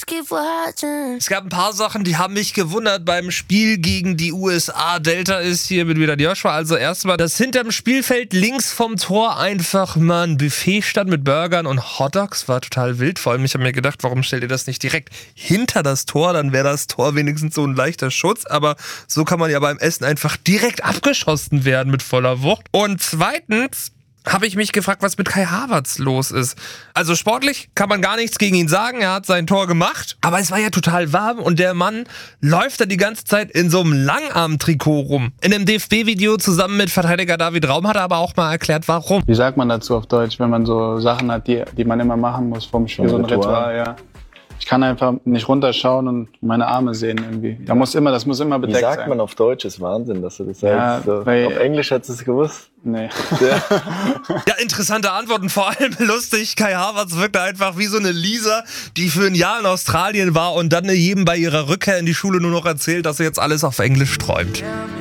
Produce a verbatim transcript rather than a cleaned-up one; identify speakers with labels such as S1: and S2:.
S1: Es gab ein paar Sachen, die haben mich gewundert beim Spiel gegen die U S A. Delta ist hier mit wieder Joshua. Also erstmal, dass hinterm Spielfeld links vom Tor einfach mal ein Buffet stand mit Burgern und Hotdogs. War total wild. Vor allem, ich habe mir gedacht, warum stellt ihr das nicht direkt hinter das Tor? Dann wäre das Tor wenigstens so ein leichter Schutz. Aber so kann man ja beim Essen einfach direkt abgeschossen werden mit voller Wucht. Und zweitens habe ich mich gefragt, was mit Kai Havertz los ist. Also sportlich kann man gar nichts gegen ihn sagen, er hat sein Tor gemacht, aber es war ja total warm und der Mann läuft da die ganze Zeit in so einem Langarm-Trikot rum. In einem D F B-Video zusammen mit Verteidiger David Raum hat er aber auch mal erklärt, warum.
S2: Wie sagt man dazu auf Deutsch, wenn man so Sachen hat, die, die man immer machen muss vom Spiel, so ein Ritual, ja. Ich kann einfach nicht runterschauen und meine Arme sehen irgendwie. Da muss immer, das muss immer bedeckt sein.
S3: Wie sagt sein. Man auf Deutsch? Ist Wahnsinn, dass du das
S2: ja,
S3: sagst. So. Auf Englisch hättest du es gewusst? Nee.
S1: Ja. Ja, interessante Antworten. Vor allem lustig, Kai Havertz wirkte einfach wie so eine Lisa, die für ein Jahr in Australien war und dann jedem bei ihrer Rückkehr in die Schule nur noch erzählt, dass sie jetzt alles auf Englisch träumt.